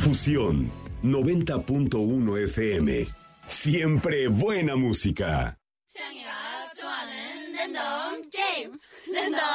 Fusión 90.1 FM. Siempre buena música. 창이가 좋아하는 랜덤 게임. 랜덤